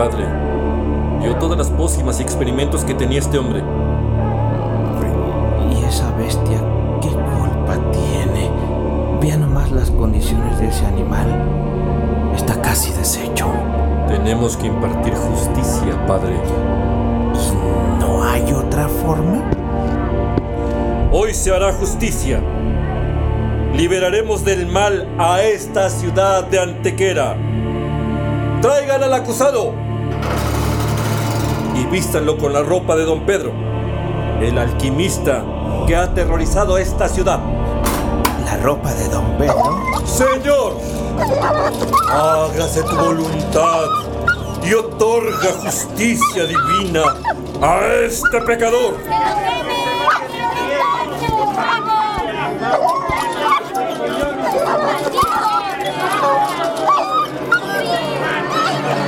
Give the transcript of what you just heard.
padre vio todas las pócimas y experimentos que tenía este hombre. ¿Y esa bestia qué culpa tiene? Vea nomás las condiciones de ese animal. Está casi deshecho. Tenemos que impartir justicia, padre. ¿Y no hay otra forma? Hoy se hará justicia. Liberaremos del mal a esta ciudad de Antequera. ¡Traigan al acusado! Y vístanlo con la ropa de don Pedro, el alquimista que ha aterrorizado esta ciudad. ¿La ropa de don Pedro? ¡Señor! Hágase tu voluntad y otorga justicia divina a este pecador.